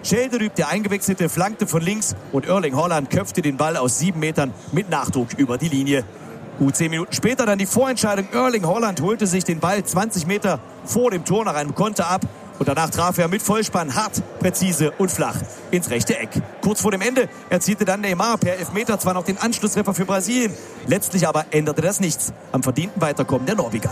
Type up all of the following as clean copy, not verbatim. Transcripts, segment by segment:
Schelderüb, der Eingewechselte, flankte von links und Erling Haaland köpfte den Ball aus 7 Metern mit Nachdruck über die Linie. Gut 10 Minuten später dann die Vorentscheidung. Erling Haaland holte sich den Ball 20 Meter vor dem Tor nach einem Konter ab. Und danach traf er mit Vollspann hart, präzise und flach ins rechte Eck. Kurz vor dem Ende erzielte dann Neymar per Elfmeter zwar noch den Anschlusstreffer für Brasilien. Letztlich aber änderte das nichts am verdienten Weiterkommen der Norweger.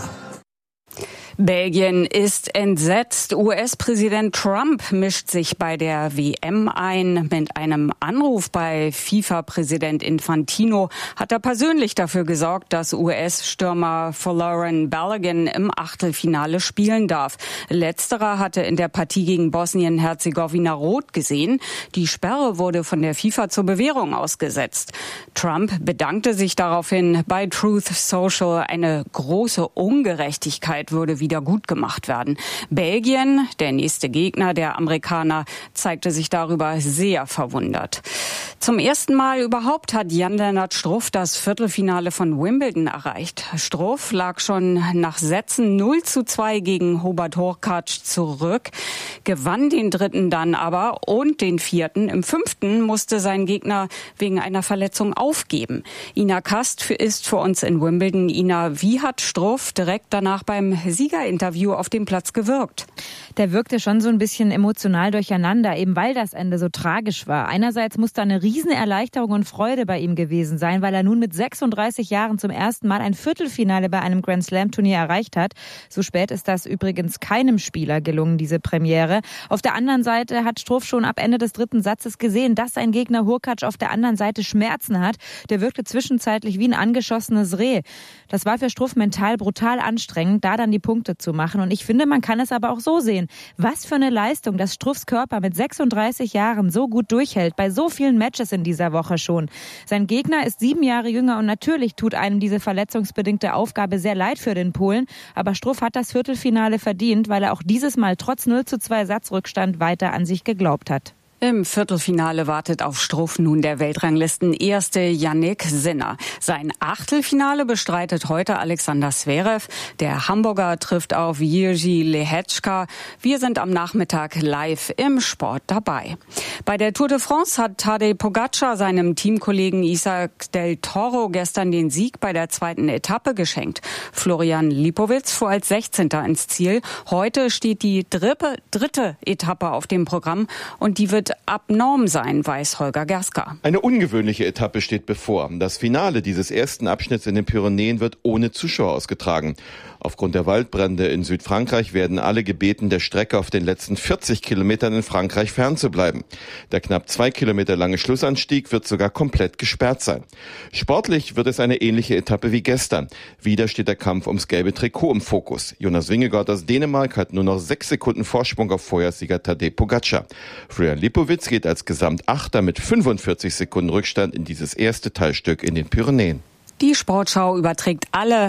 Belgien ist entsetzt. US-Präsident Trump mischt sich bei der WM ein. Mit einem Anruf bei FIFA-Präsident Infantino hat er persönlich dafür gesorgt, dass US-Stürmer Folarin Balogun im Achtelfinale spielen darf. Letzterer hatte in der Partie gegen Bosnien-Herzegowina rot gesehen. Die Sperre wurde von der FIFA zur Bewährung ausgesetzt. Trump bedankte sich daraufhin bei Truth Social. Eine große Ungerechtigkeit würde wieder gut gemacht werden. Belgien, der nächste Gegner der Amerikaner, zeigte sich darüber sehr verwundert. Zum ersten Mal überhaupt hat Jan-Lennart Struff das Viertelfinale von Wimbledon erreicht. Struff lag schon nach Sätzen 0:2 gegen Hubert Hurkacz zurück, gewann den dritten dann aber und den vierten. Im fünften musste sein Gegner wegen einer Verletzung aufgeben. Ina Kast ist für uns in Wimbledon. Ina, wie hat Struff direkt danach beim Siegerinterview auf dem Platz gewirkt? Der wirkte schon so ein bisschen emotional durcheinander, eben weil das Ende so tragisch war. Einerseits muss da eine Riesenerleichterung und Freude bei ihm gewesen sein, weil er nun mit 36 Jahren zum ersten Mal ein Viertelfinale bei einem Grand-Slam-Turnier erreicht hat. So spät ist das übrigens keinem Spieler gelungen, diese Premiere. Auf der anderen Seite hat Struff schon ab Ende des dritten Satzes gesehen, dass sein Gegner Hurkacz auf der anderen Seite Schmerzen hat. Der wirkte zwischenzeitlich wie ein angeschossenes Reh. Das war für Struff mental brutal anstrengend, da dann die Punkte zu machen. Und ich finde, man kann es aber auch so sehen. Was für eine Leistung, dass Struffs Körper mit 36 Jahren so gut durchhält, bei so vielen Matches in dieser Woche schon. Sein Gegner ist 7 Jahre jünger und natürlich tut einem diese verletzungsbedingte Aufgabe sehr leid für den Polen. Aber Struff hat das Viertelfinale verdient, weil er auch dieses Mal trotz 0:2 Satzrückstand weiter an sich geglaubt hat. Im Viertelfinale wartet auf Struff nun der Weltranglisten-Erste Jannik Sinner. Sein Achtelfinale bestreitet heute Alexander Zverev. Der Hamburger trifft auf Jiří Lehečka. Wir sind am Nachmittag live im Sport dabei. Bei der Tour de France hat Tadej Pogačar seinem Teamkollegen Isaac del Toro gestern den Sieg bei der zweiten Etappe geschenkt. Florian Lipowitz fuhr als 16. ins Ziel. Heute steht die dritte Etappe auf dem Programm und die wird abnorm sein, weiß Holger Gerska. Eine ungewöhnliche Etappe steht bevor. Das Finale dieses ersten Abschnitts in den Pyrenäen wird ohne Zuschauer ausgetragen. Aufgrund der Waldbrände in Südfrankreich werden alle gebeten, der Strecke auf den letzten 40 Kilometern in Frankreich fernzubleiben. Der knapp 2 Kilometer lange Schlussanstieg wird sogar komplett gesperrt sein. Sportlich wird es eine ähnliche Etappe wie gestern. Wieder steht der Kampf ums gelbe Trikot im Fokus. Jonas Vingegaard aus Dänemark hat nur noch 6 Sekunden Vorsprung auf Vorjahrssieger Tadej Pogačar. Florian Lipowitz geht als Gesamtachter mit 45 Sekunden Rückstand in dieses erste Teilstück in den Pyrenäen. Die Sportschau überträgt alle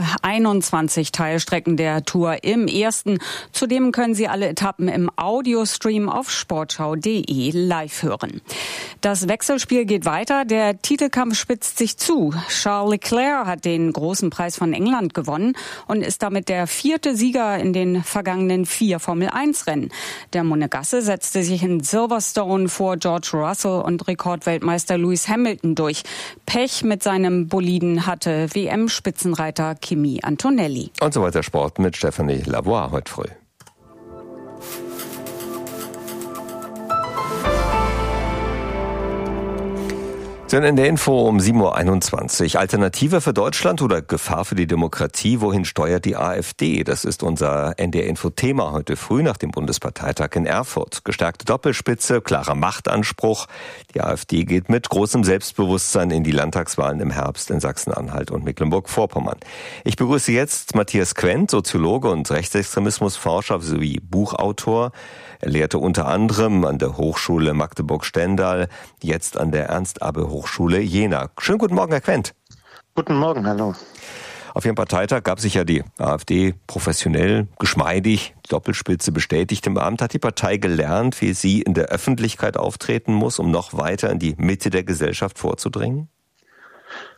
21 Teilstrecken der Tour im ersten. Zudem können Sie alle Etappen im Audiostream auf sportschau.de live hören. Das Wechselspiel geht weiter. Der Titelkampf spitzt sich zu. Charles Leclerc hat den großen Preis von England gewonnen und ist damit der 4. Sieger in den vergangenen 4 Formel-1-Rennen. Der Monegasse setzte sich in Silverstone vor George Russell und Rekordweltmeister Lewis Hamilton durch. Pech mit seinem Boliden hatte WM-Spitzenreiter Kimi Antonelli. Und so weiter Sport mit Stephanie Lavoie heute früh. In der Info um 7.21 Uhr. Alternative für Deutschland oder Gefahr für die Demokratie? Wohin steuert die AfD? Das ist unser NDR-Info-Thema heute früh nach dem Bundesparteitag in Erfurt. Gestärkte Doppelspitze, klarer Machtanspruch. Die AfD geht mit großem Selbstbewusstsein in die Landtagswahlen im Herbst in Sachsen-Anhalt und Mecklenburg-Vorpommern. Ich begrüße jetzt Matthias Quent, Soziologe und Rechtsextremismusforscher sowie Buchautor. Er lehrte unter anderem an der Hochschule Magdeburg-Stendal, jetzt an der Ernst-Abbe-Hochschule Jena. Schönen guten Morgen, Herr Quent. Guten Morgen, hallo. Auf Ihrem Parteitag gab sich ja die AfD professionell, geschmeidig, Doppelspitze bestätigt im Amt. Hat die Partei gelernt, wie sie in der Öffentlichkeit auftreten muss, um noch weiter in die Mitte der Gesellschaft vorzudringen?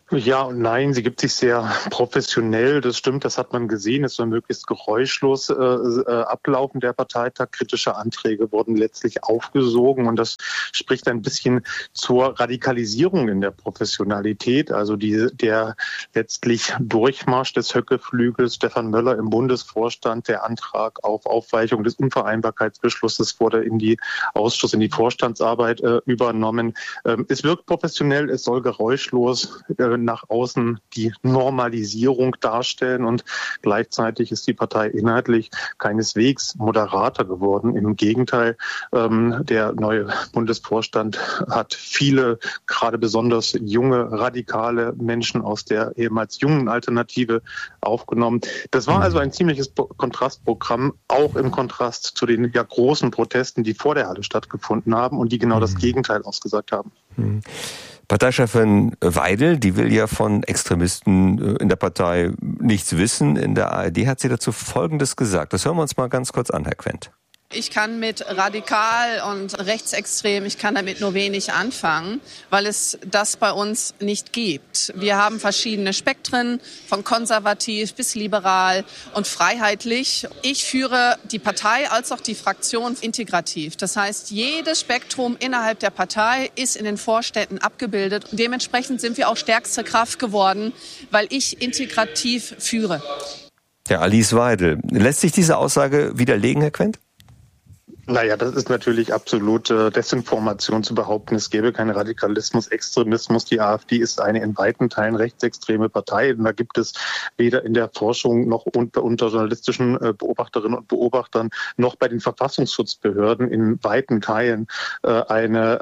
Ja und nein, sie gibt sich sehr professionell, das stimmt, das hat man gesehen. Es war möglichst geräuschlos ablaufen der Parteitag. Kritische Anträge wurden letztlich aufgesogen und das spricht ein bisschen zur Radikalisierung in der Professionalität. Also der letztlich Durchmarsch des Höcke-Flügels, Stefan Möller im Bundesvorstand, der Antrag auf Aufweichung des Unvereinbarkeitsbeschlusses wurde in die Vorstandsarbeit übernommen. Es wirkt professionell, es soll geräuschlos nach außen die Normalisierung darstellen und gleichzeitig ist die Partei inhaltlich keineswegs moderater geworden. Im Gegenteil, der neue Bundesvorstand hat viele, gerade besonders junge, radikale Menschen aus der ehemals jungen Alternative aufgenommen. Das war also ein ziemliches Kontrastprogramm, auch im Kontrast zu den ja großen Protesten, die vor der Halle stattgefunden haben und die genau das Gegenteil ausgesagt haben. Parteichefin Weidel, die will ja von Extremisten in der Partei nichts wissen. In der ARD hat sie dazu Folgendes gesagt. Das hören wir uns mal ganz kurz an, Herr Quent. Ich kann mit radikal und rechtsextrem, ich kann damit nur wenig anfangen, weil es das bei uns nicht gibt. Wir haben verschiedene Spektren, von konservativ bis liberal und freiheitlich. Ich führe die Partei als auch die Fraktion integrativ. Das heißt, jedes Spektrum innerhalb der Partei ist in den Vorständen abgebildet. Und dementsprechend sind wir auch stärkste Kraft geworden, weil ich integrativ führe. Ja, Alice Weidel. Lässt sich diese Aussage widerlegen, Herr Quent? Naja, das ist natürlich absolute Desinformation zu behaupten, es gäbe keinen Radikalismus, Extremismus. Die AfD ist eine in weiten Teilen rechtsextreme Partei. Und da gibt es weder in der Forschung noch unter journalistischen Beobachterinnen und Beobachtern noch bei den Verfassungsschutzbehörden in weiten Teilen eine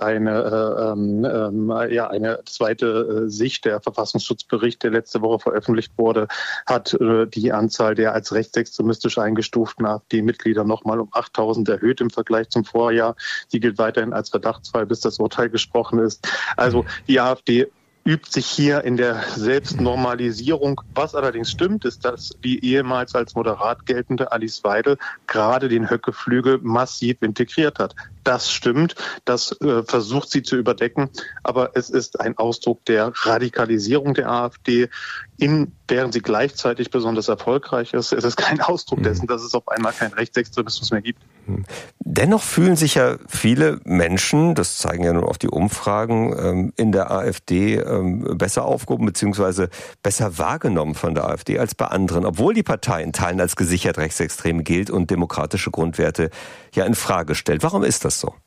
zweite Sicht. Der Verfassungsschutzbericht, der letzte Woche veröffentlicht wurde, hat die Anzahl der als rechtsextremistisch eingestuften AfD-Mitglieder nochmal um 8.000 erhöht im Vergleich zum Vorjahr. Sie gilt weiterhin als verdachtsfrei, bis das Urteil gesprochen ist. Also die AfD übt sich hier in der Selbstnormalisierung. Was allerdings stimmt, ist, dass die ehemals als moderat geltende Alice Weidel gerade den Höcke-Flügel massiv integriert hat. Das stimmt, das versucht sie zu überdecken, aber es ist ein Ausdruck der Radikalisierung der AfD, während sie gleichzeitig besonders erfolgreich ist. Es ist kein Ausdruck dessen, dass es auf einmal keinen Rechtsextremismus mehr gibt. Dennoch fühlen sich ja viele Menschen, das zeigen ja nun auch die Umfragen, in der AfD besser aufgehoben bzw. besser wahrgenommen von der AfD als bei anderen, obwohl die Partei in Teilen als gesichert rechtsextrem gilt und demokratische Grundwerte ja in Frage stellt. Warum ist das so?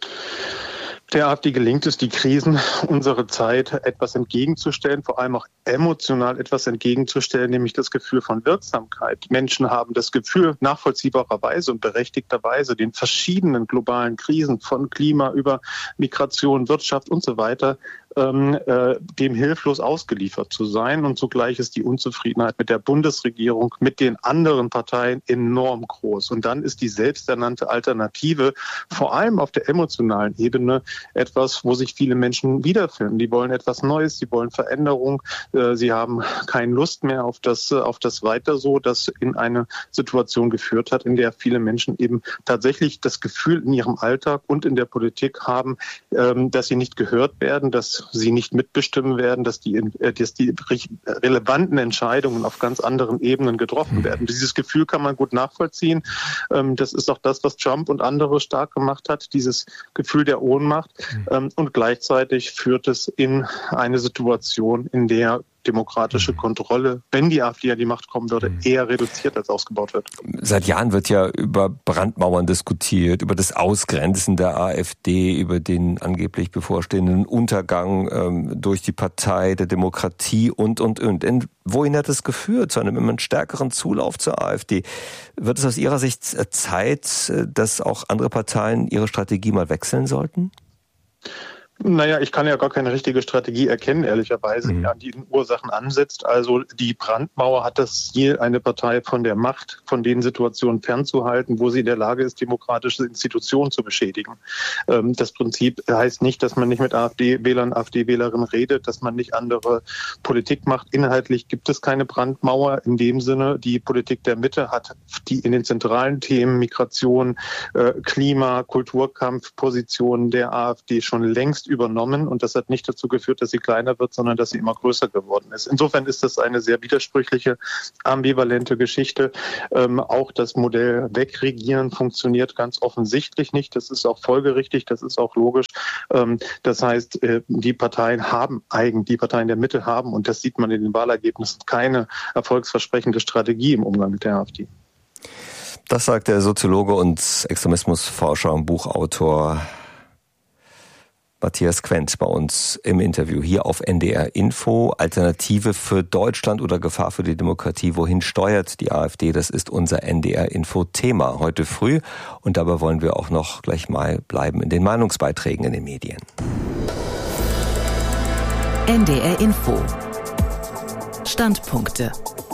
Der AfD gelingt es, die Krisen unserer Zeit etwas entgegenzustellen, vor allem auch emotional etwas entgegenzustellen, nämlich das Gefühl von Wirksamkeit. Menschen haben das Gefühl, nachvollziehbarerweise und berechtigterweise den verschiedenen globalen Krisen von Klima über Migration, Wirtschaft und so weiter dem hilflos ausgeliefert zu sein. Und zugleich ist die Unzufriedenheit mit der Bundesregierung, mit den anderen Parteien enorm groß. Und dann ist die selbsternannte Alternative vor allem auf der emotionalen Ebene etwas, wo sich viele Menschen wiederfinden. Die wollen etwas Neues, sie wollen Veränderung. Sie haben keine Lust mehr auf das Weiter so, das in eine Situation geführt hat, in der viele Menschen eben tatsächlich das Gefühl in ihrem Alltag und in der Politik haben, dass sie nicht gehört werden, dass sie nicht mitbestimmen werden, dass die relevanten Entscheidungen auf ganz anderen Ebenen getroffen werden. Dieses Gefühl kann man gut nachvollziehen. Das ist auch das, was Trump und andere stark gemacht hat, dieses Gefühl der Ohnmacht. Und gleichzeitig führt es in eine Situation, in der demokratische Kontrolle, wenn die AfD an die Macht kommen würde, eher reduziert als ausgebaut wird. Seit Jahren wird ja über Brandmauern diskutiert, über das Ausgrenzen der AfD, über den angeblich bevorstehenden Untergang durch die Partei der Demokratie und. Wohin hat es geführt? Zu einem immer stärkeren Zulauf zur AfD. Wird es aus Ihrer Sicht Zeit, dass auch andere Parteien ihre Strategie mal wechseln sollten? Naja, ich kann ja gar keine richtige Strategie erkennen, ehrlicherweise, die an die Ursachen ansetzt. Also die Brandmauer hat das Ziel, eine Partei von der Macht, von den Situationen fernzuhalten, wo sie in der Lage ist, demokratische Institutionen zu beschädigen. Das Prinzip heißt nicht, dass man nicht mit AfD-Wählern, AfD-Wählerinnen redet, dass man nicht andere Politik macht. Inhaltlich gibt es keine Brandmauer in dem Sinne. Die Politik der Mitte hat die in den zentralen Themen Migration, Klima, Kulturkampf, Positionen der AfD schon längst bewusst übernommen und das hat nicht dazu geführt, dass sie kleiner wird, sondern dass sie immer größer geworden ist. Insofern ist das eine sehr widersprüchliche, ambivalente Geschichte. Auch das Modell Wegregieren funktioniert ganz offensichtlich nicht. Das ist auch folgerichtig, das ist auch logisch. Das heißt, die Parteien der Mitte haben, und das sieht man in den Wahlergebnissen, keine erfolgsversprechende Strategie im Umgang mit der AfD. Das sagt der Soziologe und Extremismusforscher und Buchautor Matthias Quent bei uns im Interview hier auf NDR Info. Alternative für Deutschland oder Gefahr für die Demokratie? Wohin steuert die AfD? Das ist unser NDR Info Thema heute früh. Und dabei wollen wir auch noch gleich mal bleiben in den Meinungsbeiträgen in den Medien. NDR Info. Standpunkte.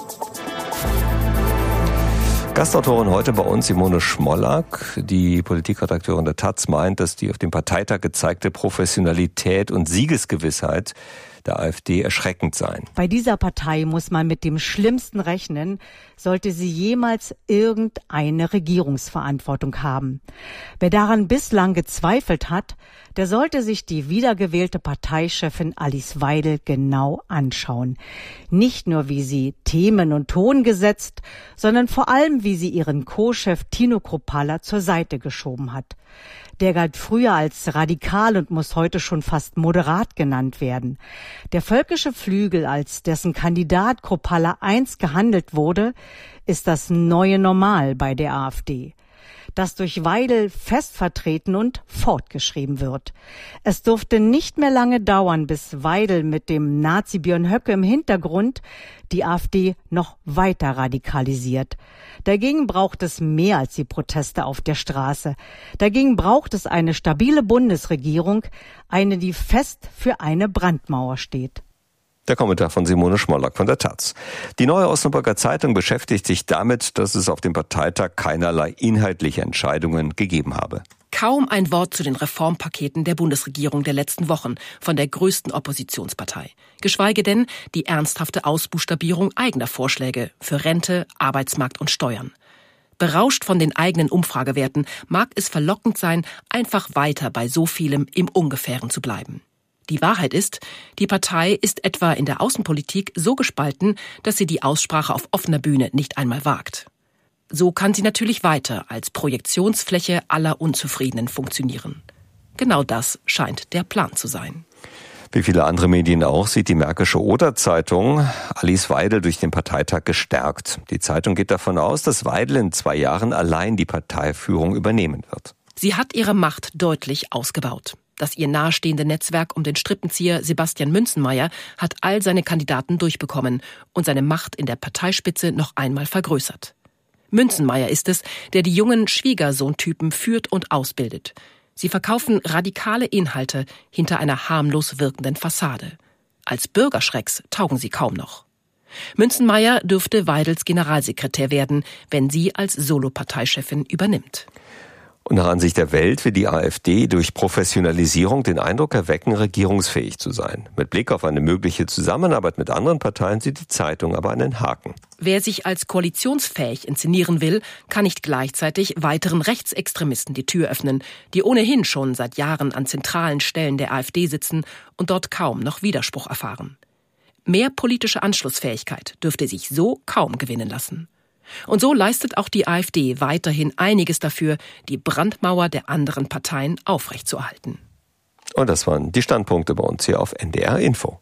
Gastautorin heute bei uns Simone Schmollack, die Politikredakteurin der taz, meint, dass die auf dem Parteitag gezeigte Professionalität und Siegesgewissheit der AfD erschreckend seien. Bei dieser Partei muss man mit dem Schlimmsten rechnen, sollte sie jemals irgendeine Regierungsverantwortung haben. Wer daran bislang gezweifelt hat, der sollte sich die wiedergewählte Parteichefin Alice Weidel genau anschauen. Nicht nur, wie sie Themen und Ton gesetzt, sondern vor allem, wie sie ihren Co-Chef Tino Kruppalla zur Seite geschoben hat. Der galt früher als radikal und muss heute schon fast moderat genannt werden. Der völkische Flügel, als dessen Kandidat Kruppalla einst gehandelt wurde, ist das neue Normal bei der AfD, das durch Weidel fest vertreten und fortgeschrieben wird. Es durfte nicht mehr lange dauern, bis Weidel mit dem Nazi Björn Höcke im Hintergrund die AfD noch weiter radikalisiert. Dagegen braucht es mehr als die Proteste auf der Straße. Dagegen braucht es eine stabile Bundesregierung, eine, die fest für eine Brandmauer steht. Der Kommentar von Simone Schmollack von der taz. Die Neue Osnabrücker Zeitung beschäftigt sich damit, dass es auf dem Parteitag keinerlei inhaltliche Entscheidungen gegeben habe. Kaum ein Wort zu den Reformpaketen der Bundesregierung der letzten Wochen von der größten Oppositionspartei. Geschweige denn die ernsthafte Ausbuchstabierung eigener Vorschläge für Rente, Arbeitsmarkt und Steuern. Berauscht von den eigenen Umfragewerten mag es verlockend sein, einfach weiter bei so vielem im Ungefähren zu bleiben. Die Wahrheit ist, die Partei ist etwa in der Außenpolitik so gespalten, dass sie die Aussprache auf offener Bühne nicht einmal wagt. So kann sie natürlich weiter als Projektionsfläche aller Unzufriedenen funktionieren. Genau das scheint der Plan zu sein. Wie viele andere Medien auch, sieht die Märkische Oder-Zeitung Alice Weidel durch den Parteitag gestärkt. Die Zeitung geht davon aus, dass Weidel in 2 Jahren allein die Parteiführung übernehmen wird. Sie hat ihre Macht deutlich ausgebaut. Das ihr nahestehende Netzwerk um den Strippenzieher Sebastian Münzenmaier hat all seine Kandidaten durchbekommen und seine Macht in der Parteispitze noch einmal vergrößert. Münzenmaier ist es, der die jungen Schwiegersohntypen führt und ausbildet. Sie verkaufen radikale Inhalte hinter einer harmlos wirkenden Fassade. Als Bürgerschrecks taugen sie kaum noch. Münzenmaier dürfte Weidels Generalsekretär werden, wenn sie als Solo-Parteichefin übernimmt. Und nach Ansicht der Welt will die AfD durch Professionalisierung den Eindruck erwecken, regierungsfähig zu sein. Mit Blick auf eine mögliche Zusammenarbeit mit anderen Parteien sieht die Zeitung aber einen Haken. Wer sich als koalitionsfähig inszenieren will, kann nicht gleichzeitig weiteren Rechtsextremisten die Tür öffnen, die ohnehin schon seit Jahren an zentralen Stellen der AfD sitzen und dort kaum noch Widerspruch erfahren. Mehr politische Anschlussfähigkeit dürfte sich so kaum gewinnen lassen. Und so leistet auch die AfD weiterhin einiges dafür, die Brandmauer der anderen Parteien aufrechtzuerhalten. Und das waren die Standpunkte bei uns hier auf NDR Info.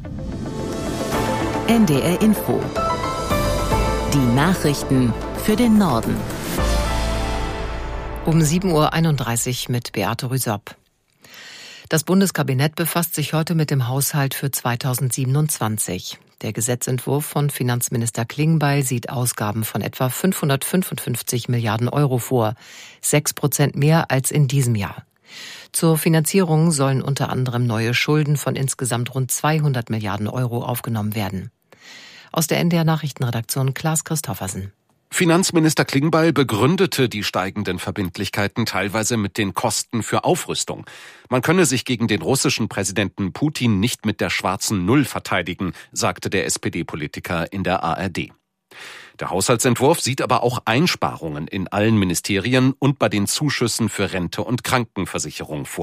NDR Info. Die Nachrichten für den Norden. Um 7.31 Uhr mit Beate Rüsop. Das Bundeskabinett befasst sich heute mit dem Haushalt für 2027. Der Gesetzentwurf von Finanzminister Klingbeil sieht Ausgaben von etwa 555 Milliarden Euro vor, 6% mehr als in diesem Jahr. Zur Finanzierung sollen unter anderem neue Schulden von insgesamt rund 200 Milliarden Euro aufgenommen werden. Aus der NDR Nachrichtenredaktion Klaas Christoffersen. Finanzminister Klingbeil begründete die steigenden Verbindlichkeiten teilweise mit den Kosten für Aufrüstung. Man könne sich gegen den russischen Präsidenten Putin nicht mit der schwarzen Null verteidigen, sagte der SPD-Politiker in der ARD. Der Haushaltsentwurf sieht aber auch Einsparungen in allen Ministerien und bei den Zuschüssen für Rente und Krankenversicherung vor.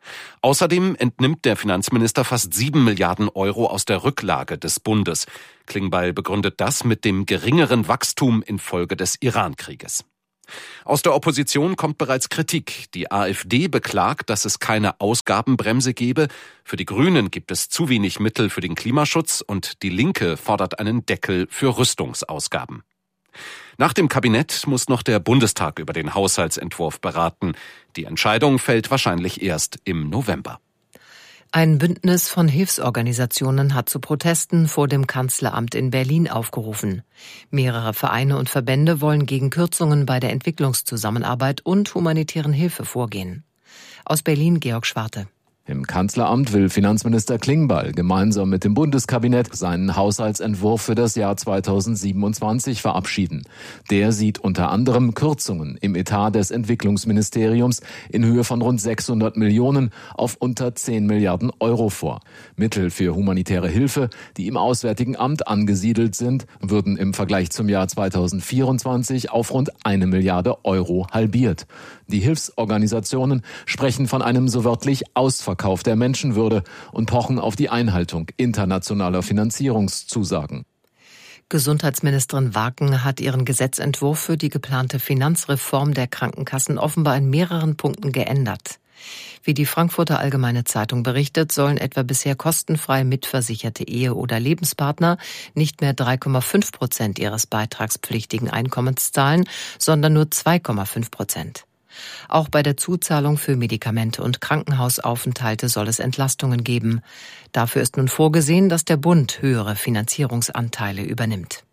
Außerdem entnimmt der Finanzminister fast 7 Milliarden Euro aus der Rücklage des Bundes. Klingbeil begründet das mit dem geringeren Wachstum infolge des Iran-Krieges. Aus der Opposition kommt bereits Kritik. Die AfD beklagt, dass es keine Ausgabenbremse gebe. Für die Grünen gibt es zu wenig Mittel für den Klimaschutz und die Linke fordert einen Deckel für Rüstungsausgaben. Nach dem Kabinett muss noch der Bundestag über den Haushaltsentwurf beraten. Die Entscheidung fällt wahrscheinlich erst im November. Ein Bündnis von Hilfsorganisationen hat zu Protesten vor dem Kanzleramt in Berlin aufgerufen. Mehrere Vereine und Verbände wollen gegen Kürzungen bei der Entwicklungszusammenarbeit und humanitären Hilfe vorgehen. Aus Berlin Georg Schwarte. Im Kanzleramt will Finanzminister Klingbeil gemeinsam mit dem Bundeskabinett seinen Haushaltsentwurf für das Jahr 2027 verabschieden. Der sieht unter anderem Kürzungen im Etat des Entwicklungsministeriums in Höhe von rund 600 Millionen auf unter 10 Milliarden Euro vor. Mittel für humanitäre Hilfe, die im Auswärtigen Amt angesiedelt sind, würden im Vergleich zum Jahr 2024 auf rund 1 Milliarde Euro halbiert. Die Hilfsorganisationen sprechen von einem so wörtlich Ausverkauf der Menschenwürde und pochen auf die Einhaltung internationaler Finanzierungszusagen. Gesundheitsministerin Waken hat ihren Gesetzentwurf für die geplante Finanzreform der Krankenkassen offenbar in mehreren Punkten geändert. Wie die Frankfurter Allgemeine Zeitung berichtet, sollen etwa bisher kostenfrei mitversicherte Ehe- oder Lebenspartner nicht mehr 3,5% ihres beitragspflichtigen Einkommens zahlen, sondern nur 2,5%. Auch bei der Zuzahlung für Medikamente und Krankenhausaufenthalte soll es Entlastungen geben. Dafür ist nun vorgesehen, dass der Bund höhere Finanzierungsanteile übernimmt.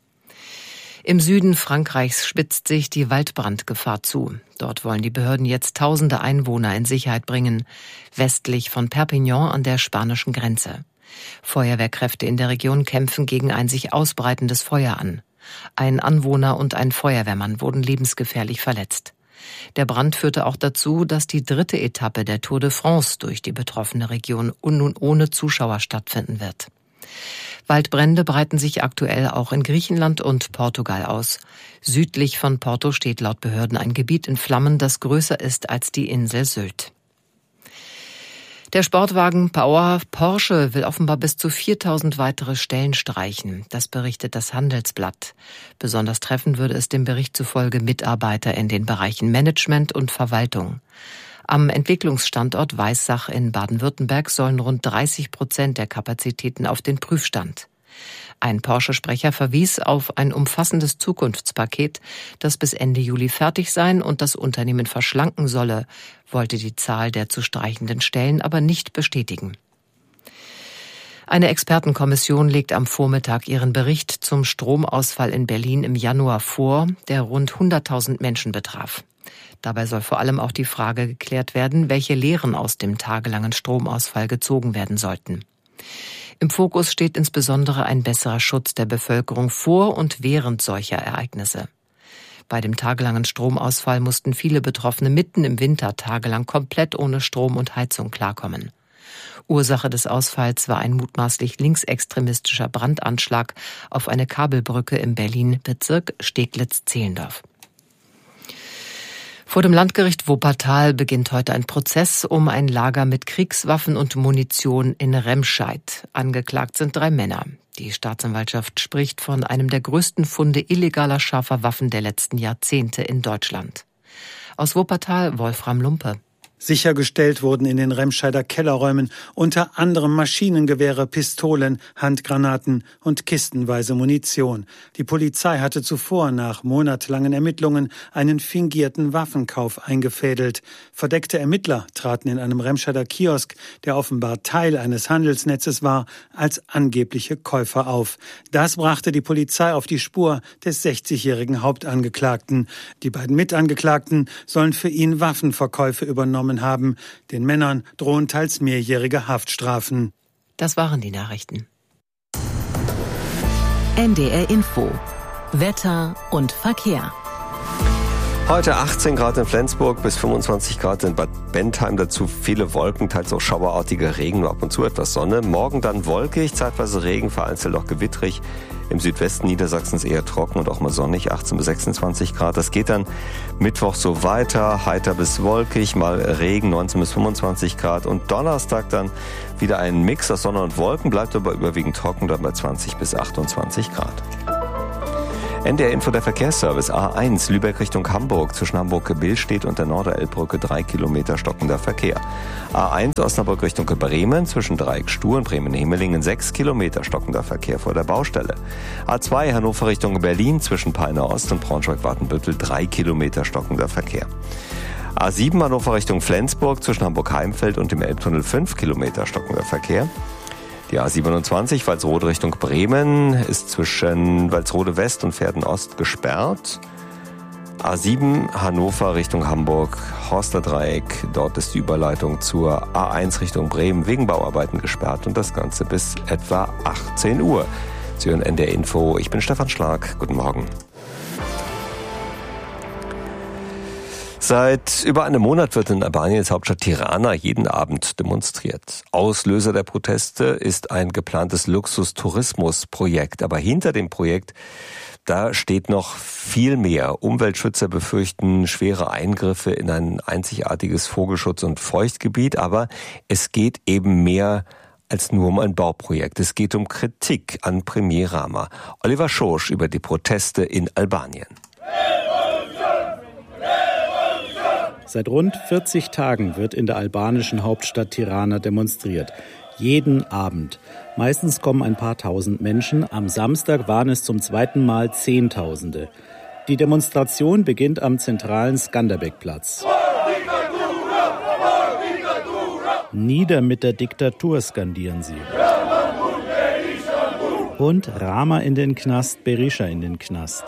Im Süden Frankreichs spitzt sich die Waldbrandgefahr zu. Dort wollen die Behörden jetzt tausende Einwohner in Sicherheit bringen, westlich von Perpignan an der spanischen Grenze. Feuerwehrkräfte in der Region kämpfen gegen ein sich ausbreitendes Feuer an. Ein Anwohner und ein Feuerwehrmann wurden lebensgefährlich verletzt. Der Brand führte auch dazu, dass die 3. Etappe der Tour de France durch die betroffene Region nun ohne Zuschauer stattfinden wird. Waldbrände breiten sich aktuell auch in Griechenland und Portugal aus. Südlich von Porto steht laut Behörden ein Gebiet in Flammen, das größer ist als die Insel Sylt. Der Sportwagenbauer Porsche will offenbar bis zu 4.000 weitere Stellen streichen. Das berichtet das Handelsblatt. Besonders treffen würde es dem Bericht zufolge Mitarbeiter in den Bereichen Management und Verwaltung. Am Entwicklungsstandort Weissach in Baden-Württemberg sollen rund 30% der Kapazitäten auf den Prüfstand. Ein Porsche-Sprecher verwies auf ein umfassendes Zukunftspaket, das bis Ende Juli fertig sein und das Unternehmen verschlanken solle, wollte die Zahl der zu streichenden Stellen aber nicht bestätigen. Eine Expertenkommission legt am Vormittag ihren Bericht zum Stromausfall in Berlin im Januar vor, der rund 100.000 Menschen betraf. Dabei soll vor allem auch die Frage geklärt werden, welche Lehren aus dem tagelangen Stromausfall gezogen werden sollten. Im Fokus steht insbesondere ein besserer Schutz der Bevölkerung vor und während solcher Ereignisse. Bei dem tagelangen Stromausfall mussten viele Betroffene mitten im Winter tagelang komplett ohne Strom und Heizung klarkommen. Ursache des Ausfalls war ein mutmaßlich linksextremistischer Brandanschlag auf eine Kabelbrücke im Berlin-Bezirk Steglitz-Zehlendorf. Vor dem Landgericht Wuppertal beginnt heute ein Prozess um ein Lager mit Kriegswaffen und Munition in Remscheid. Angeklagt sind 3 Männer. Die Staatsanwaltschaft spricht von einem der größten Funde illegaler scharfer Waffen der letzten Jahrzehnte in Deutschland. Aus Wuppertal Wolfram Lumpe. Sichergestellt wurden in den Remscheider Kellerräumen unter anderem Maschinengewehre, Pistolen, Handgranaten und kistenweise Munition. Die Polizei hatte zuvor nach monatelangen Ermittlungen einen fingierten Waffenkauf eingefädelt. Verdeckte Ermittler traten in einem Remscheider Kiosk, der offenbar Teil eines Handelsnetzes war, als angebliche Käufer auf. Das brachte die Polizei auf die Spur des 60-jährigen Hauptangeklagten. Die beiden Mitangeklagten sollen für ihn Waffenverkäufe übernommen haben. Den Männern drohen teils mehrjährige Haftstrafen. Das waren die Nachrichten. NDR Info. Wetter und Verkehr. Heute 18 Grad in Flensburg bis 25 Grad in Bad Bentheim, dazu viele Wolken, teils auch schauerartiger Regen, nur ab und zu etwas Sonne. Morgen dann wolkig, zeitweise Regen, vereinzelt auch gewittrig. Im Südwesten Niedersachsens eher trocken und auch mal sonnig, 18 bis 26 Grad. Das geht dann Mittwoch so weiter, heiter bis wolkig, mal Regen, 19 bis 25 Grad. Und Donnerstag dann wieder ein Mix aus Sonne und Wolken, bleibt aber überwiegend trocken, dann bei 20 bis 28 Grad. NDR Info, der Verkehrsservice. A1 Lübeck Richtung Hamburg. Zwischen Hamburg-Billstedt und der Norderelbbrücke 3 Kilometer stockender Verkehr. A1 Osnabrück Richtung Bremen. Zwischen Dreieck-Stuhr und Bremen-Hemelingen 6 Kilometer stockender Verkehr vor der Baustelle. A2 Hannover Richtung Berlin. Zwischen Peine Ost und Braunschweig-Wartenbüttel 3 Kilometer stockender Verkehr. A7 Hannover Richtung Flensburg. Zwischen Hamburg-Heimfeld und dem Elbtunnel 5 Kilometer stockender Verkehr. Die A27 Walsrode Richtung Bremen ist zwischen Walsrode West und Verden Ost gesperrt. A7 Hannover Richtung Hamburg, Horster Dreieck, dort ist die Überleitung zur A1 Richtung Bremen wegen Bauarbeiten gesperrt und das Ganze bis etwa 18 Uhr. Sie hören NDR Info, ich bin Stefan Schlag, guten Morgen. Seit über einem Monat wird in Albaniens Hauptstadt Tirana jeden Abend demonstriert. Auslöser der Proteste ist ein geplantes Luxustourismusprojekt. Aber hinter dem Projekt, da steht noch viel mehr. Umweltschützer befürchten schwere Eingriffe in ein einzigartiges Vogelschutz- und Feuchtgebiet. Aber es geht eben mehr als nur um ein Bauprojekt. Es geht um Kritik an Premier Rama. Oliver Schosch über die Proteste in Albanien. Seit rund 40 Tagen wird in der albanischen Hauptstadt Tirana demonstriert. Jeden Abend. Meistens kommen ein paar tausend Menschen. Am Samstag waren es zum zweiten Mal Zehntausende. Die Demonstration beginnt am zentralen Skanderbeg-Platz. Nieder mit der Diktatur skandieren sie. Und Rama in den Knast, Berisha in den Knast.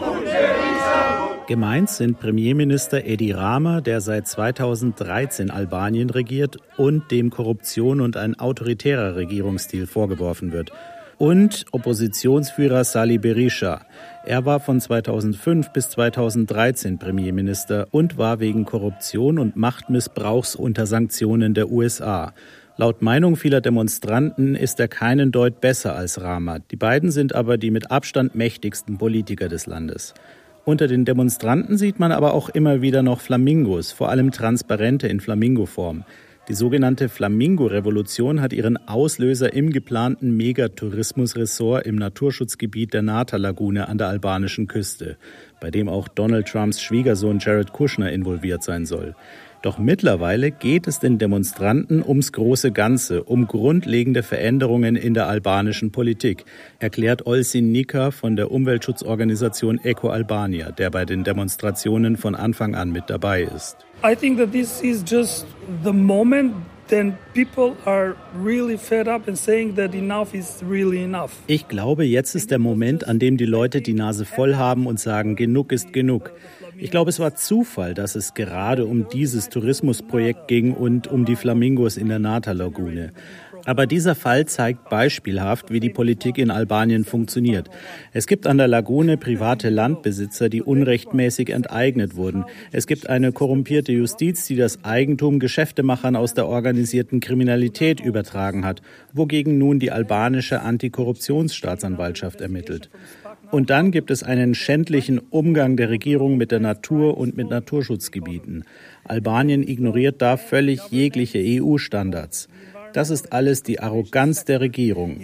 Gemeint sind Premierminister Edi Rama, der seit 2013 Albanien regiert und dem Korruption und ein autoritärer Regierungsstil vorgeworfen wird. Und Oppositionsführer Sali Berisha. Er war von 2005 bis 2013 Premierminister und war wegen Korruption und Machtmissbrauchs unter Sanktionen der USA. Laut Meinung vieler Demonstranten ist er keinen Deut besser als Rama. Die beiden sind aber die mit Abstand mächtigsten Politiker des Landes. Unter den Demonstranten sieht man aber auch immer wieder noch Flamingos, vor allem transparente in Flamingoform. Die sogenannte Flamingo-Revolution hat ihren Auslöser im geplanten Megatourismusressort im Naturschutzgebiet der Nata-Lagune an der albanischen Küste, bei dem auch Donald Trumps Schwiegersohn Jared Kushner involviert sein soll. Doch mittlerweile geht es den Demonstranten ums große Ganze, um grundlegende Veränderungen in der albanischen Politik, erklärt Olsin Nika von der Umweltschutzorganisation Eco Albania, der bei den Demonstrationen von Anfang an mit dabei ist. I think that this is just the moment then people are really fed up and saying that enough is really enough. Ich glaube, jetzt ist der Moment, an dem die Leute die Nase voll haben und sagen, genug ist genug. Ich glaube, es war Zufall, dass es gerade um dieses Tourismusprojekt ging und um die Flamingos in der Nata-Lagune. Aber dieser Fall zeigt beispielhaft, wie die Politik in Albanien funktioniert. Es gibt an der Lagune private Landbesitzer, die unrechtmäßig enteignet wurden. Es gibt eine korrumpierte Justiz, die das Eigentum Geschäftemachern aus der organisierten Kriminalität übertragen hat, wogegen nun die albanische Antikorruptionsstaatsanwaltschaft ermittelt. Und dann gibt es einen schändlichen Umgang der Regierung mit der Natur und mit Naturschutzgebieten. Albanien ignoriert da völlig jegliche EU-Standards. Das ist alles die Arroganz der Regierung.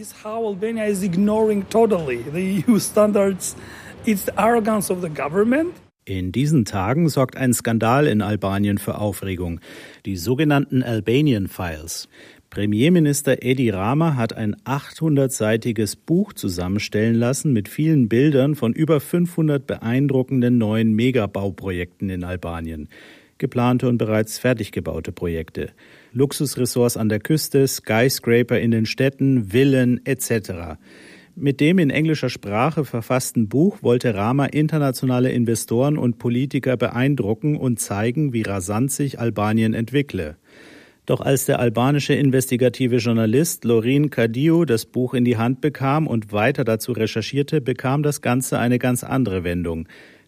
In diesen Tagen sorgt ein Skandal in Albanien für Aufregung. Die sogenannten Albanian Files. Premierminister Edi Rama hat ein 800-seitiges Buch zusammenstellen lassen mit vielen Bildern von über 500 beeindruckenden neuen Megabauprojekten in Albanien. Geplante und bereits fertig gebaute Projekte. Luxusressorts an der Küste, Skyscraper in den Städten, Villen etc. Mit dem in englischer Sprache verfassten Buch wollte Rama internationale Investoren und Politiker beeindrucken und zeigen, wie rasant sich Albanien entwickle. Doch als der albanische investigative Journalist Lorin Kadiu das Buch in die Hand bekam und weiter dazu recherchierte, bekam das Ganze eine ganz andere Wendung.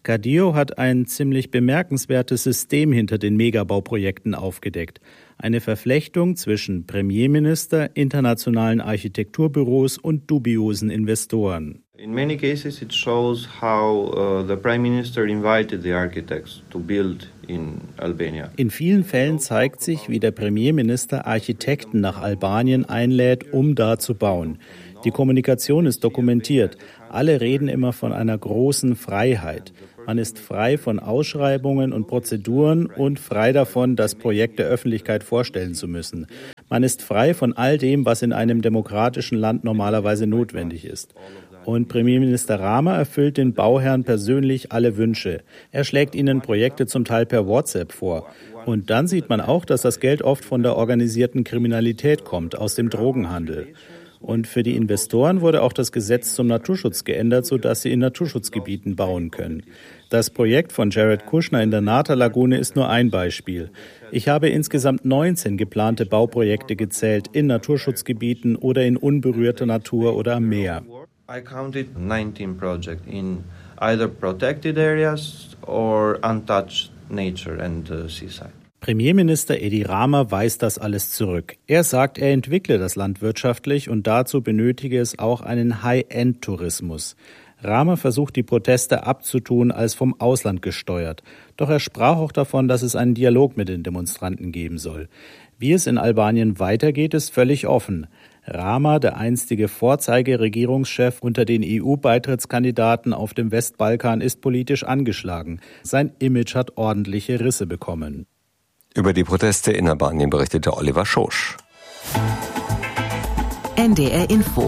Cadio hat ein ziemlich bemerkenswertes System hinter den Megabauprojekten aufgedeckt. Eine Verflechtung zwischen Premierminister, internationalen Architekturbüros und dubiosen Investoren. In many cases it shows how the Prime Minister invited the architects to build in Albania. In vielen Fällen zeigt sich, wie der Premierminister Architekten nach Albanien einlädt, um da zu bauen. Die Kommunikation ist dokumentiert. Alle reden immer von einer großen Freiheit. Man ist frei von Ausschreibungen und Prozeduren und frei davon, das Projekt der Öffentlichkeit vorstellen zu müssen. Man ist frei von all dem, was in einem demokratischen Land normalerweise notwendig ist. Und Premierminister Rama erfüllt den Bauherren persönlich alle Wünsche. Er schlägt ihnen Projekte zum Teil per WhatsApp vor. Und dann sieht man auch, dass das Geld oft von der organisierten Kriminalität kommt, aus dem Drogenhandel. Und für die Investoren wurde auch das Gesetz zum Naturschutz geändert, sodass sie in Naturschutzgebieten bauen können. Das Projekt von Jared Kushner in der Nata-Lagune ist nur ein Beispiel. Ich habe insgesamt 19 geplante Bauprojekte gezählt in Naturschutzgebieten oder in unberührter Natur oder am Meer. I counted 19 projects in either protected areas or untouched nature and seaside. Premierminister Edi Rama weist das alles zurück. Er sagt, er entwickle das Land wirtschaftlich und dazu benötige es auch einen High-End-Tourismus. Rama versucht, die Proteste abzutun als vom Ausland gesteuert. Doch er sprach auch davon, dass es einen Dialog mit den Demonstranten geben soll. Wie es in Albanien weitergeht, ist völlig offen. Rama, der einstige Vorzeigeregierungschef unter den EU-Beitrittskandidaten auf dem Westbalkan, ist politisch angeschlagen. Sein Image hat ordentliche Risse bekommen. Über die Proteste in Albanien berichtete Oliver Schosch. NDR Info.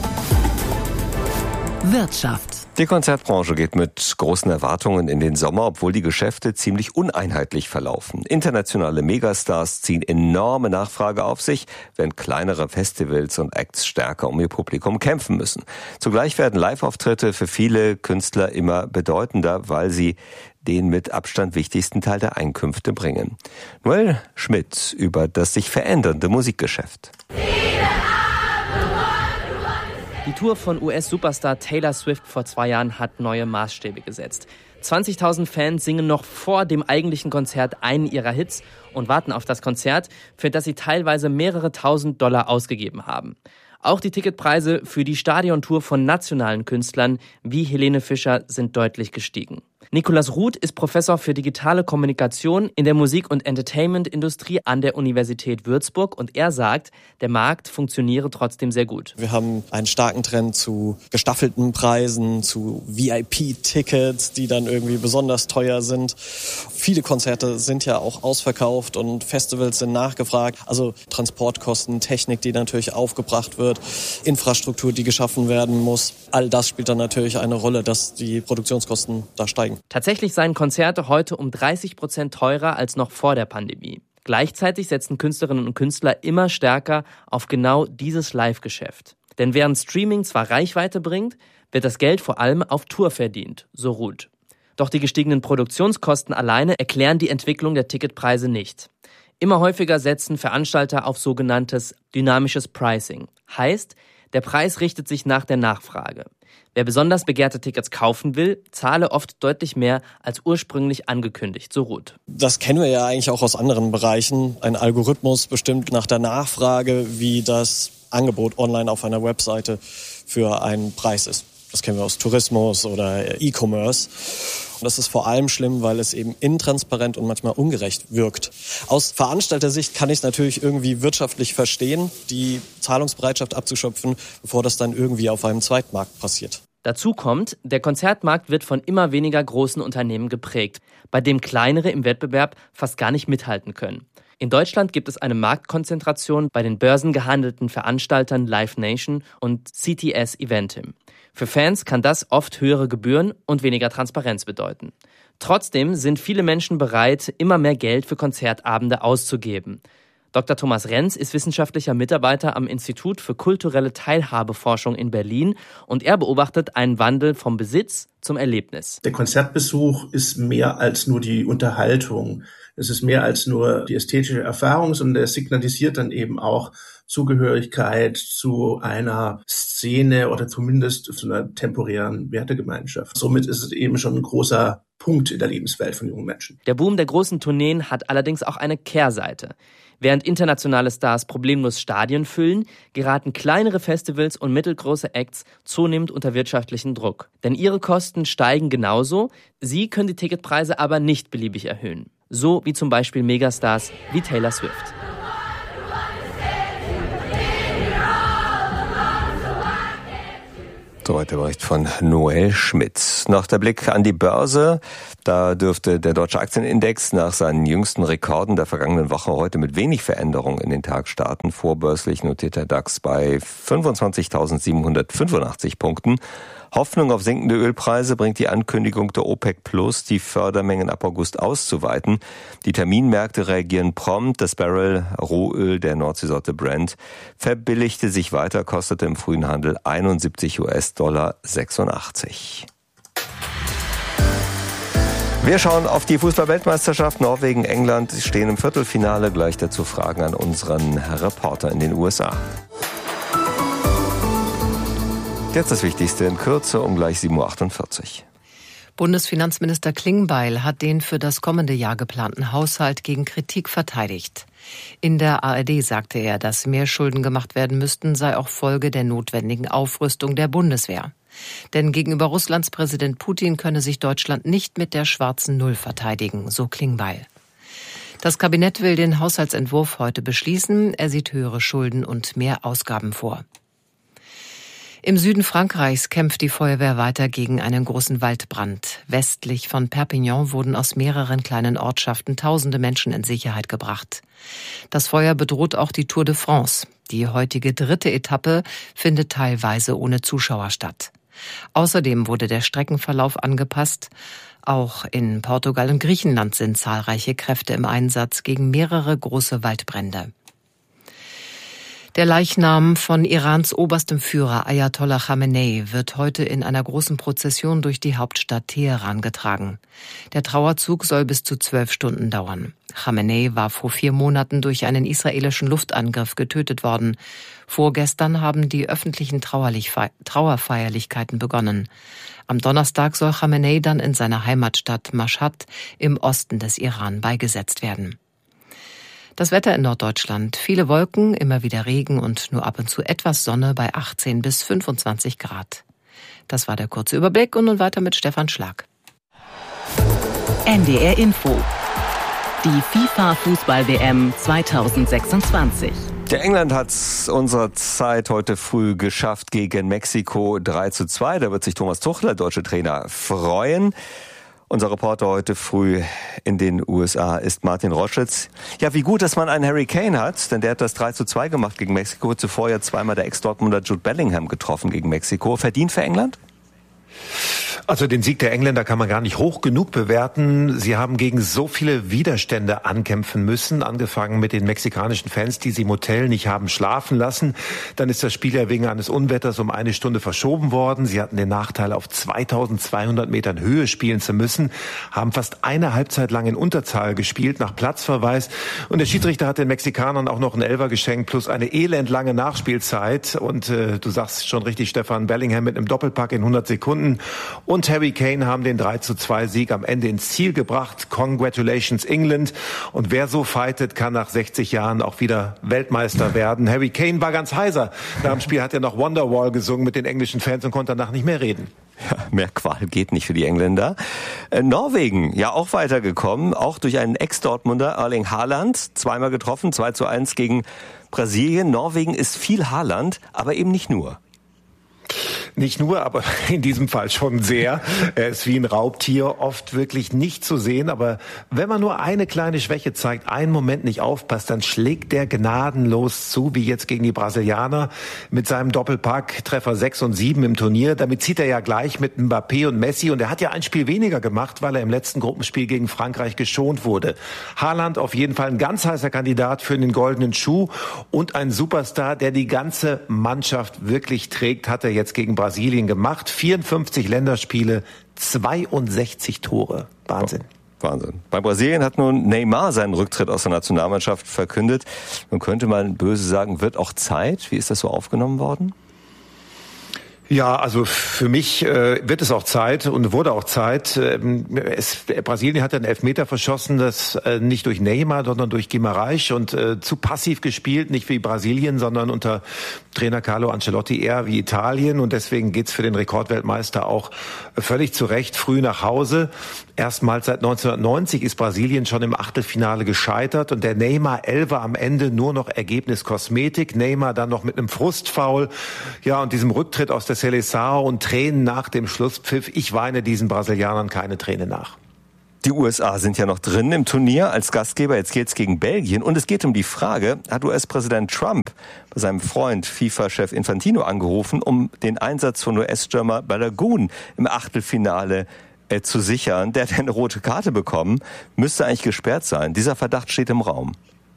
Wirtschaft. Die Konzertbranche geht mit großen Erwartungen in den Sommer, obwohl die Geschäfte ziemlich uneinheitlich verlaufen. Internationale Megastars ziehen enorme Nachfrage auf sich, während kleinere Festivals und Acts stärker um ihr Publikum kämpfen müssen. Zugleich werden Live-Auftritte für viele Künstler immer bedeutender, weil sie den mit Abstand wichtigsten Teil der Einkünfte bringen. Noel Schmidt über das sich verändernde Musikgeschäft. Die Tour von US-Superstar Taylor Swift vor 2 Jahren hat neue Maßstäbe gesetzt. 20.000 Fans singen noch vor dem eigentlichen Konzert einen ihrer Hits und warten auf das Konzert, für das sie teilweise mehrere $1.000 ausgegeben haben. Auch die Ticketpreise für die Stadiontour von nationalen Künstlern wie Helene Fischer sind deutlich gestiegen. Nicolas Ruth ist Professor für digitale Kommunikation in der Musik- und Entertainment-Industrie an der Universität Würzburg und er sagt, der Markt funktioniere trotzdem sehr gut. Wir haben einen starken Trend zu gestaffelten Preisen, zu VIP-Tickets, die dann irgendwie besonders teuer sind. Viele Konzerte sind ja auch ausverkauft und Festivals sind nachgefragt. Also Transportkosten, Technik, die natürlich aufgebracht wird, Infrastruktur, die geschaffen werden muss. All das spielt dann natürlich eine Rolle, dass die Produktionskosten da steigen. Tatsächlich seien Konzerte heute um 30% teurer als noch vor der Pandemie. Gleichzeitig setzen Künstlerinnen und Künstler immer stärker auf genau dieses Live-Geschäft. Denn während Streaming zwar Reichweite bringt, wird das Geld vor allem auf Tour verdient, so Ruth. Doch die gestiegenen Produktionskosten alleine erklären die Entwicklung der Ticketpreise nicht. Immer häufiger setzen Veranstalter auf sogenanntes dynamisches Pricing. Heißt, der Preis richtet sich nach der Nachfrage. Wer besonders begehrte Tickets kaufen will, zahle oft deutlich mehr als ursprünglich angekündigt, so Ruth. Das kennen wir ja eigentlich auch aus anderen Bereichen. Ein Algorithmus bestimmt nach der Nachfrage, wie das Angebot online auf einer Webseite für einen Preis ist. Das kennen wir aus Tourismus oder E-Commerce. Und das ist vor allem schlimm, weil es eben intransparent und manchmal ungerecht wirkt. Aus Veranstaltersicht kann ich es natürlich irgendwie wirtschaftlich verstehen, die Zahlungsbereitschaft abzuschöpfen, bevor das dann irgendwie auf einem Zweitmarkt passiert. Dazu kommt, der Konzertmarkt wird von immer weniger großen Unternehmen geprägt, bei dem kleinere im Wettbewerb fast gar nicht mithalten können. In Deutschland gibt es eine Marktkonzentration bei den börsengehandelten Veranstaltern Live Nation und CTS Eventim. Für Fans kann das oft höhere Gebühren und weniger Transparenz bedeuten. Trotzdem sind viele Menschen bereit, immer mehr Geld für Konzertabende auszugeben. Dr. Thomas Renz ist wissenschaftlicher Mitarbeiter am Institut für kulturelle Teilhabeforschung in Berlin und er beobachtet einen Wandel vom Besitz zum Erlebnis. Der Konzertbesuch ist mehr als nur die Unterhaltung. Es ist mehr als nur die ästhetische Erfahrung, sondern er signalisiert dann eben auch Zugehörigkeit zu einer Szene oder zumindest zu einer temporären Wertegemeinschaft. Somit ist es eben schon ein großer Punkt in der Lebenswelt von jungen Menschen. Der Boom der großen Tourneen hat allerdings auch eine Kehrseite. Während internationale Stars problemlos Stadien füllen, geraten kleinere Festivals und mittelgroße Acts zunehmend unter wirtschaftlichen Druck. Denn ihre Kosten steigen genauso, sie können die Ticketpreise aber nicht beliebig erhöhen. So wie zum Beispiel Megastars wie Taylor Swift. Soweit der Bericht von Noel Schmidt. Noch der Blick an die Börse. Da dürfte der deutsche Aktienindex nach seinen jüngsten Rekorden der vergangenen Woche heute mit wenig Veränderung in den Tag starten. Vorbörslich notiert der DAX bei 25.785 Punkten. Hoffnung auf sinkende Ölpreise bringt die Ankündigung der OPEC Plus, die Fördermengen ab August auszuweiten. Die Terminmärkte reagieren prompt. Das Barrel Rohöl der Nordseesorte Brent verbilligte sich weiter, kostete im frühen Handel $71,86. Wir schauen auf die Fußball-Weltmeisterschaft. Norwegen, England stehen im Viertelfinale. Gleich dazu Fragen an unseren Reporter in den USA. Jetzt das Wichtigste in Kürze um gleich 7.48 Uhr. Bundesfinanzminister Klingbeil hat den für das kommende Jahr geplanten Haushalt gegen Kritik verteidigt. In der ARD sagte er, dass mehr Schulden gemacht werden müssten, sei auch Folge der notwendigen Aufrüstung der Bundeswehr. Denn gegenüber Russlands Präsident Putin könne sich Deutschland nicht mit der schwarzen Null verteidigen, so Klingbeil. Das Kabinett will den Haushaltsentwurf heute beschließen. Er sieht höhere Schulden und mehr Ausgaben vor. Im Süden Frankreichs kämpft die Feuerwehr weiter gegen einen großen Waldbrand. Westlich von Perpignan wurden aus mehreren kleinen Ortschaften tausende Menschen in Sicherheit gebracht. Das Feuer bedroht auch die Tour de France. Die heutige 3. Etappe findet teilweise ohne Zuschauer statt. Außerdem wurde der Streckenverlauf angepasst. Auch in Portugal und Griechenland sind zahlreiche Kräfte im Einsatz gegen mehrere große Waldbrände. Der Leichnam von Irans oberstem Führer Ayatollah Khamenei wird heute in einer großen Prozession durch die Hauptstadt Teheran getragen. Der Trauerzug soll bis zu 12 Stunden dauern. Khamenei war vor 4 Monaten durch einen israelischen Luftangriff getötet worden. Vorgestern haben die öffentlichen Trauerfeierlichkeiten begonnen. Am Donnerstag soll Khamenei dann in seiner Heimatstadt Mashhad im Osten des Iran beigesetzt werden. Das Wetter in Norddeutschland. Viele Wolken, immer wieder Regen und nur ab und zu etwas Sonne bei 18 bis 25 Grad. Das war der kurze Überblick und nun weiter mit Stefan Schlag. NDR Info. Die FIFA-Fußball-WM 2026. Der England hat es unserer Zeit heute früh geschafft gegen Mexiko 3:2. Da wird sich Thomas Tuchel, der deutsche Trainer, freuen. Unser Reporter heute früh in den USA ist Martin Roschitz. Ja, wie gut, dass man einen Harry Kane hat, denn der hat das 3:2 gemacht gegen Mexiko. Zuvor ja zweimal der Ex-Dortmunder Jude Bellingham getroffen gegen Mexiko. Verdient für England? Also den Sieg der Engländer kann man gar nicht hoch genug bewerten. Sie haben gegen so viele Widerstände ankämpfen müssen, angefangen mit den mexikanischen Fans, die sie im Hotel nicht haben schlafen lassen. Dann ist das Spiel ja wegen eines Unwetters um 1 Stunde verschoben worden. Sie hatten den Nachteil, auf 2200 Metern Höhe spielen zu müssen, haben fast eine Halbzeit lang in Unterzahl gespielt, nach Platzverweis. Und der Schiedsrichter hat den Mexikanern auch noch einen Elfer geschenkt, plus eine elendlange Nachspielzeit. Und du sagst schon richtig, Stefan, Bellingham mit einem Doppelpack in 100 Sekunden. Und Harry Kane haben den 3:2 Sieg am Ende ins Ziel gebracht. Congratulations England. Und wer so fightet, kann nach 60 Jahren auch wieder Weltmeister werden. Harry Kane war ganz heiser. Nach dem Spiel hat er noch Wonderwall gesungen mit den englischen Fans und konnte danach nicht mehr reden. Ja, mehr Qual geht nicht für die Engländer. Norwegen, ja auch weitergekommen, auch durch einen Ex-Dortmunder, Erling Haaland, zweimal getroffen, 2:1 gegen Brasilien. Norwegen ist viel Haaland, aber eben nicht nur. Nicht nur, aber in diesem Fall schon sehr. Er ist wie ein Raubtier, oft wirklich nicht zu sehen. Aber wenn man nur eine kleine Schwäche zeigt, einen Moment nicht aufpasst, dann schlägt der gnadenlos zu, wie jetzt gegen die Brasilianer mit seinem Doppelpack, Treffer 6 und 7 im Turnier. Damit zieht er ja gleich mit Mbappé und Messi. Und er hat ja ein Spiel weniger gemacht, weil er im letzten Gruppenspiel gegen Frankreich geschont wurde. Haaland auf jeden Fall ein ganz heißer Kandidat für den goldenen Schuh und ein Superstar, der die ganze Mannschaft wirklich trägt, hat er jetzt gegen Brasilien gemacht. 54 Länderspiele, 62 Tore. Wahnsinn. Wahnsinn. Bei Brasilien hat nun Neymar seinen Rücktritt aus der Nationalmannschaft verkündet. Nun könnte man böse sagen, wird auch Zeit. Wie ist das so aufgenommen worden? Ja, also für mich wird es auch Zeit und wurde auch Zeit. Brasilien hat einen Elfmeter verschossen, das nicht durch Neymar, sondern durch Guimarães und zu passiv gespielt, nicht wie Brasilien, sondern unter Trainer Carlo Ancelotti eher wie Italien. Und deswegen geht's für den Rekordweltmeister auch völlig zu Recht früh nach Hause. Erstmals seit 1990 ist Brasilien schon im Achtelfinale gescheitert und der Neymar-Elfer am Ende nur noch Ergebniskosmetik. Neymar dann noch mit einem Frustfoul, ja, und diesem Rücktritt aus der Seleção und Tränen nach dem Schlusspfiff. Ich weine diesen Brasilianern keine Träne nach. Die USA sind ja noch drin im Turnier als Gastgeber. Jetzt geht's gegen Belgien. Und es geht um die Frage, hat US-Präsident Trump bei seinem Freund FIFA-Chef Infantino angerufen, um den Einsatz von US-Stürmer Balogun im Achtelfinale zu sichern. Der hat eine rote Karte bekommen, müsste eigentlich gesperrt sein. Dieser Verdacht steht im Raum.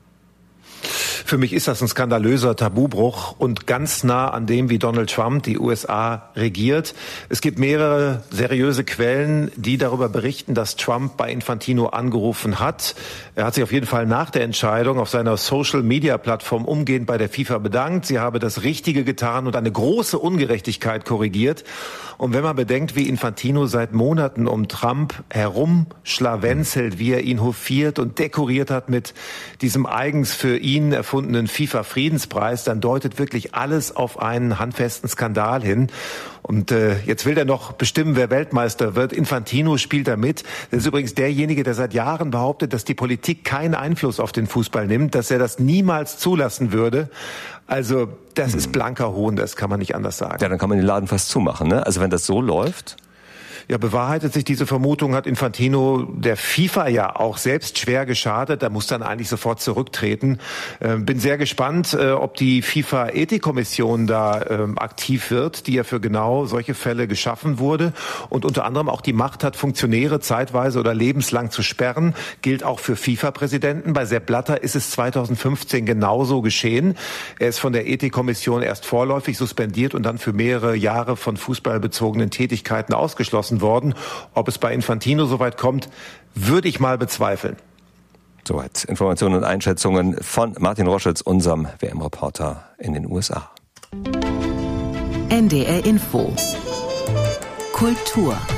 Für mich ist das ein skandalöser Tabubruch und ganz nah an dem, wie Donald Trump die USA regiert. Es gibt mehrere seriöse Quellen, die darüber berichten, dass Trump bei Infantino angerufen hat. Er hat sich auf jeden Fall nach der Entscheidung auf seiner Social-Media-Plattform umgehend bei der FIFA bedankt. Sie habe das Richtige getan und eine große Ungerechtigkeit korrigiert. Und wenn man bedenkt, wie Infantino seit Monaten um Trump herumschlawenzelt, wie er ihn hofiert und dekoriert hat mit diesem eigens für ihn erfundenen FIFA-Friedenspreis, dann deutet wirklich alles auf einen handfesten Skandal hin. Und jetzt will er noch bestimmen, wer Weltmeister wird. Infantino spielt da mit. Das ist übrigens derjenige, der seit Jahren behauptet, dass die Politik keinen Einfluss auf den Fußball nimmt, dass er das niemals zulassen würde. Also das ist blanker Hohn, das kann man nicht anders sagen. Ja, dann kann man den Laden fast zumachen, ne? Also wenn das so läuft... Ja, bewahrheitet sich diese Vermutung, hat Infantino der FIFA ja auch selbst schwer geschadet. Da muss dann eigentlich sofort zurücktreten. Bin sehr gespannt, ob die FIFA-Ethikkommission da aktiv wird, die ja für genau solche Fälle geschaffen wurde und unter anderem auch die Macht hat, Funktionäre zeitweise oder lebenslang zu sperren. Gilt auch für FIFA-Präsidenten. Bei Sepp Blatter ist es 2015 genauso geschehen. Er ist von der Ethikkommission erst vorläufig suspendiert und dann für mehrere Jahre von fußballbezogenen Tätigkeiten ausgeschlossen worden. Ob es bei Infantino soweit kommt, würde ich mal bezweifeln. Soweit Informationen und Einschätzungen von Martin Roschitz, unserem WM-Reporter in den USA. NDR Info. Kultur.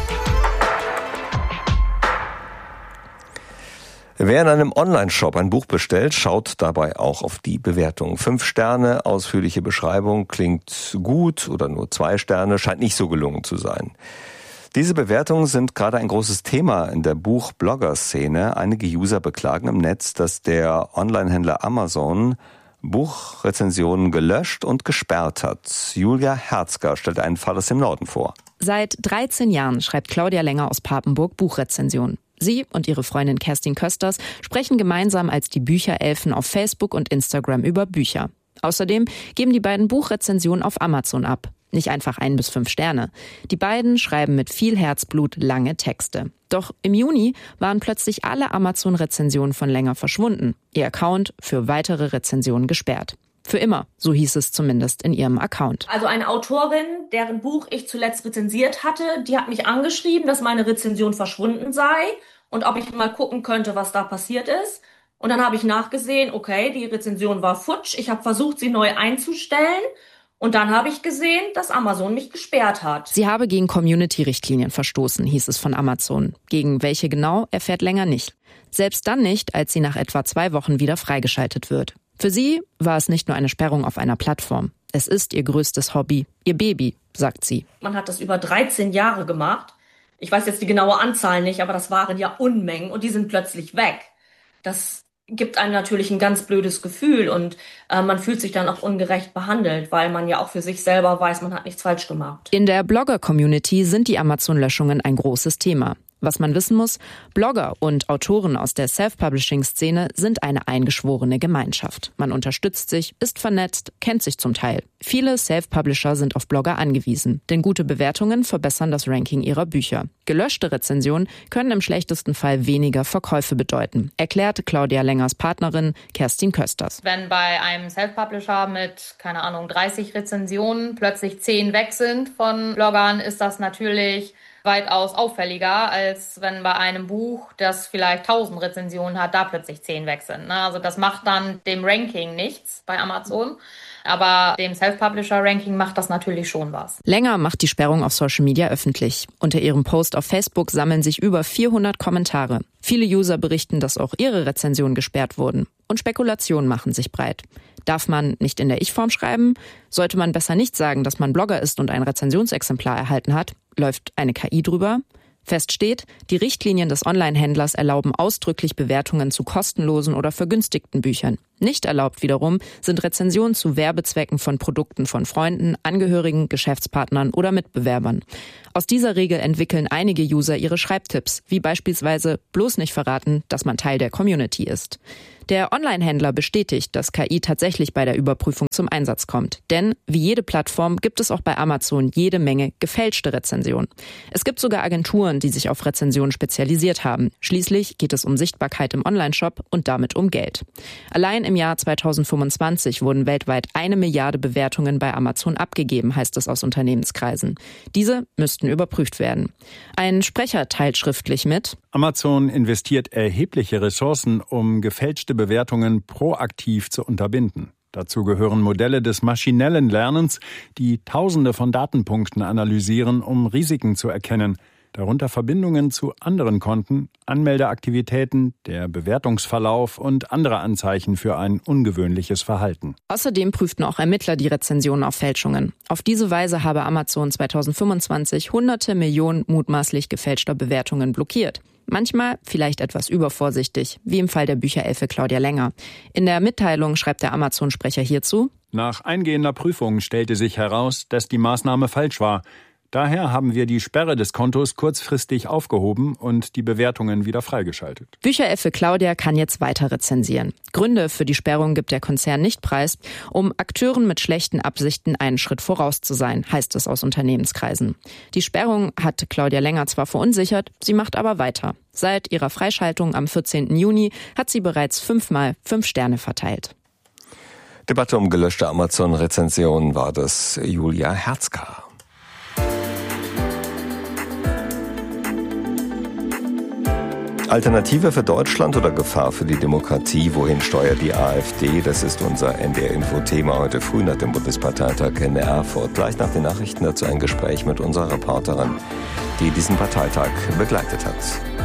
Wer in einem Online-Shop ein Buch bestellt, schaut dabei auch auf die Bewertung. 5 Sterne, ausführliche Beschreibung, klingt gut, oder nur 2 Sterne, scheint nicht so gelungen zu sein. Diese Bewertungen sind gerade ein großes Thema in der Buch-Blogger-Szene. Einige User beklagen im Netz, dass der Online-Händler Amazon Buchrezensionen gelöscht und gesperrt hat. Julia Herzger stellt einen Fall aus dem Norden vor. Seit 13 Jahren schreibt Claudia Länger aus Papenburg Buchrezensionen. Sie und ihre Freundin Kerstin Kösters sprechen gemeinsam als die Bücherelfen auf Facebook und Instagram über Bücher. Außerdem geben die beiden Buchrezensionen auf Amazon ab. Nicht einfach 1 bis 5 Sterne. Die beiden schreiben mit viel Herzblut lange Texte. Doch im Juni waren plötzlich alle Amazon-Rezensionen von Länger verschwunden. Ihr Account für weitere Rezensionen gesperrt. Für immer, so hieß es zumindest in ihrem Account. Also eine Autorin, deren Buch ich zuletzt rezensiert hatte, die hat mich angeschrieben, dass meine Rezension verschwunden sei und ob ich mal gucken könnte, was da passiert ist. Und dann habe ich nachgesehen, okay, die Rezension war futsch. Ich habe versucht, sie neu einzustellen. Und dann habe ich gesehen, dass Amazon mich gesperrt hat. Sie habe gegen Community-Richtlinien verstoßen, hieß es von Amazon. Gegen welche genau, erfährt Länger nicht. Selbst dann nicht, als sie nach etwa 2 Wochen wieder freigeschaltet wird. Für sie war es nicht nur eine Sperrung auf einer Plattform. Es ist ihr größtes Hobby, ihr Baby, sagt sie. Man hat das über 13 Jahre gemacht. Ich weiß jetzt die genaue Anzahl nicht, aber das waren ja Unmengen und die sind plötzlich weg. Das gibt einem natürlich ein ganz blödes Gefühl und man fühlt sich dann auch ungerecht behandelt, weil man ja auch für sich selber weiß, man hat nichts falsch gemacht. In der Blogger-Community sind die Amazon-Löschungen ein großes Thema. Was man wissen muss, Blogger und Autoren aus der Self-Publishing-Szene sind eine eingeschworene Gemeinschaft. Man unterstützt sich, ist vernetzt, kennt sich zum Teil. Viele Self-Publisher sind auf Blogger angewiesen, denn gute Bewertungen verbessern das Ranking ihrer Bücher. Gelöschte Rezensionen können im schlechtesten Fall weniger Verkäufe bedeuten, erklärt Claudia Lengers Partnerin Kerstin Kösters. Wenn bei einem Self-Publisher mit, 30 Rezensionen plötzlich 10 weg sind von Bloggern, ist das natürlich weitaus auffälliger, als wenn bei einem Buch, das vielleicht 1000 Rezensionen hat, da plötzlich 10 weg sind. Also das macht dann dem Ranking nichts bei Amazon. Aber dem Self-Publisher-Ranking macht das natürlich schon was. Länger macht die Sperrung auf Social Media öffentlich. Unter ihrem Post auf Facebook sammeln sich über 400 Kommentare. Viele User berichten, dass auch ihre Rezensionen gesperrt wurden. Und Spekulationen machen sich breit. Darf man nicht in der Ich-Form schreiben? Sollte man besser nicht sagen, dass man Blogger ist und ein Rezensionsexemplar erhalten hat? Läuft eine KI drüber? Fest steht, die Richtlinien des Online-Händlers erlauben ausdrücklich Bewertungen zu kostenlosen oder vergünstigten Büchern. Nicht erlaubt wiederum sind Rezensionen zu Werbezwecken von Produkten von Freunden, Angehörigen, Geschäftspartnern oder Mitbewerbern. Aus dieser Regel entwickeln einige User ihre Schreibtipps, wie beispielsweise bloß nicht verraten, dass man Teil der Community ist. Der Online-Händler bestätigt, dass KI tatsächlich bei der Überprüfung zum Einsatz kommt. Denn wie jede Plattform gibt es auch bei Amazon jede Menge gefälschte Rezensionen. Es gibt sogar Agenturen, die sich auf Rezensionen spezialisiert haben. Schließlich geht es um Sichtbarkeit im Onlineshop und damit um Geld. Allein im Jahr 2025 wurden weltweit 1 Milliarde Bewertungen bei Amazon abgegeben, heißt es aus Unternehmenskreisen. Diese müssten überprüft werden. Ein Sprecher teilt schriftlich mit: Amazon investiert erhebliche Ressourcen, um gefälschte Bewertungen proaktiv zu unterbinden. Dazu gehören Modelle des maschinellen Lernens, die Tausende von Datenpunkten analysieren, um Risiken zu erkennen. Darunter Verbindungen zu anderen Konten, Anmeldeaktivitäten, der Bewertungsverlauf und andere Anzeichen für ein ungewöhnliches Verhalten. Außerdem prüften auch Ermittler die Rezensionen auf Fälschungen. Auf diese Weise habe Amazon 2025 hunderte Millionen mutmaßlich gefälschter Bewertungen blockiert. Manchmal vielleicht etwas übervorsichtig, wie im Fall der Bücherelfe Claudia Lenger. In der Mitteilung schreibt der Amazon-Sprecher hierzu: Nach eingehender Prüfung stellte sich heraus, dass die Maßnahme falsch war. Daher haben wir die Sperre des Kontos kurzfristig aufgehoben und die Bewertungen wieder freigeschaltet. Bücherelfe Claudia kann jetzt weiter rezensieren. Gründe für die Sperrung gibt der Konzern nicht preis, um Akteuren mit schlechten Absichten einen Schritt voraus zu sein, heißt es aus Unternehmenskreisen. Die Sperrung hat Claudia Lenger zwar verunsichert, sie macht aber weiter. Seit ihrer Freischaltung am 14. Juni hat sie bereits 5-mal 5 Sterne verteilt. Debatte um gelöschte Amazon-Rezensionen war das Julia Herzka. Alternative für Deutschland oder Gefahr für die Demokratie? Wohin steuert die AfD? Das ist unser NDR-Info-Thema heute früh nach dem Bundesparteitag in Erfurt. Gleich nach den Nachrichten dazu ein Gespräch mit unserer Reporterin, die diesen Parteitag begleitet hat.